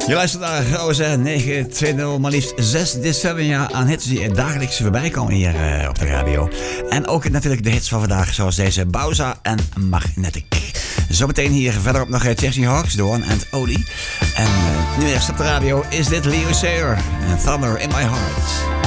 Je luistert naar Roze 920, maar liefst 6 decennia aan hits die dagelijks voorbij komen hier op de radio. En ook natuurlijk de hits van vandaag, zoals deze Bauza en Magnetic. Zometeen hier verderop nog Chesney Hawks, The One and Only. En nu eerst op de radio is dit Leo Sayer en Thunder in My Heart.